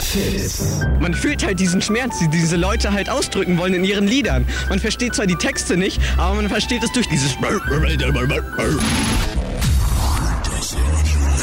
Fit. Man fühlt halt diesen Schmerz, die diese Leute halt ausdrücken wollen in ihren Liedern. Man versteht zwar die Texte nicht, aber man versteht es durch dieses